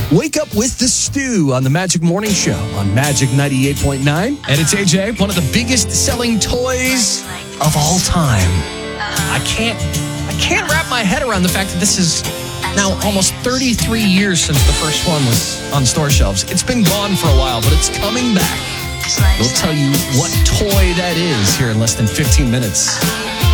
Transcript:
Wake up with the Stew on the Magic Morning Show on Magic 98.9. And it's AJ, one of the biggest selling toys of all time. I can't wrap my head around the fact that this is now almost 33 years since the first one was on store shelves. It's been gone for a while, but it's coming back. We'll tell you what toy that is here in less than 15 minutes.